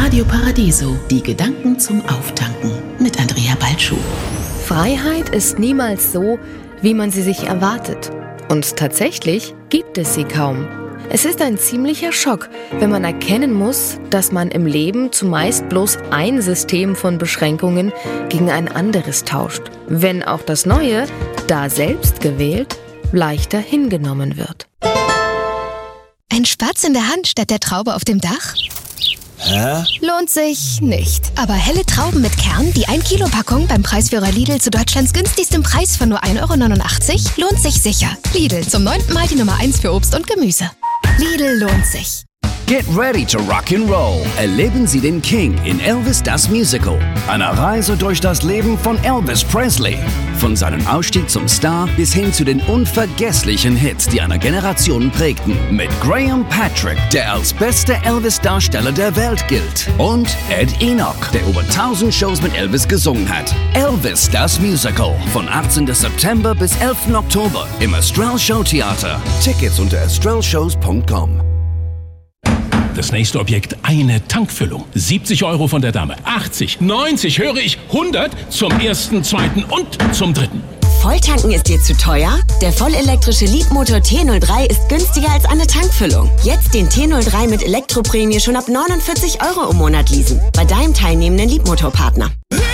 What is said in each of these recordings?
Radio Paradiso, die Gedanken zum Auftanken mit Andrea Balschuh. Freiheit ist niemals so, wie man sie sich erwartet. Und tatsächlich gibt es sie kaum. Es ist ein ziemlicher Schock, wenn man erkennen muss, dass man im Leben zumeist bloß ein System von Beschränkungen gegen ein anderes tauscht. Wenn auch das Neue, da selbst gewählt, leichter hingenommen wird. Ein Spatz in der Hand statt der Traube auf dem Dach? Hä? Lohnt sich nicht. Aber helle Trauben mit Kern, die 1 Kilo Packung beim Preisführer Lidl zu Deutschlands günstigstem Preis von nur 1,89 €, lohnt sich sicher. Lidl, zum 9. Mal die Nummer 1 für Obst und Gemüse. Lidl lohnt sich. Get ready to rock and roll. Erleben Sie den King in Elvis das Musical. Eine Reise durch das Leben von Elvis Presley. Von seinem Aufstieg zum Star bis hin zu den unvergesslichen Hits, die eine Generation prägten. Mit Graham Patrick, der als bester Elvis-Darsteller der Welt gilt. Und Ed Enoch, der über 1000 Shows mit Elvis gesungen hat. Elvis das Musical. Von 18. September bis 11. Oktober im Astral Show Theater. Tickets unter astralshows.com. Das nächste Objekt, eine Tankfüllung. 70 € von der Dame, 80, 90, höre ich, 100 zum 1., 2. und zum 3. Volltanken ist dir zu teuer? Der vollelektrische Leapmotor T03 ist günstiger als eine Tankfüllung. Jetzt den T03 mit Elektroprämie schon ab 49 € im Monat leasen. Bei deinem teilnehmenden Leapmotor-Partner.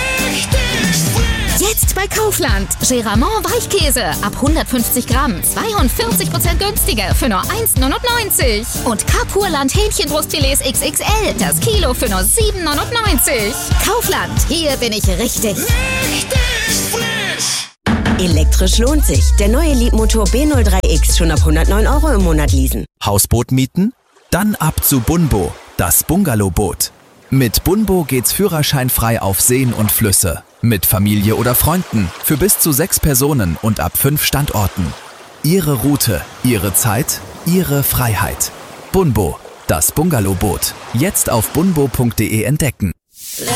Jetzt bei Kaufland. Geramont Weichkäse ab 150 Gramm. 42% günstiger für nur 1,99 €. Und Kapurland Hähnchenbrustfilets XXL. Das Kilo für nur 7,99 €. Kaufland. Hier bin ich richtig frisch. Elektrisch lohnt sich. Der neue Leapmotor B03X schon ab 109 € im Monat leasen. Hausboot mieten? Dann ab zu Bunbo, das Bungalowboot. Mit Bunbo geht's führerscheinfrei auf Seen und Flüsse. Mit Familie oder Freunden, für bis zu 6 Personen und ab 5 Standorten. Ihre Route, Ihre Zeit, Ihre Freiheit. Bunbo, das Bungalowboot. Jetzt auf bunbo.de entdecken.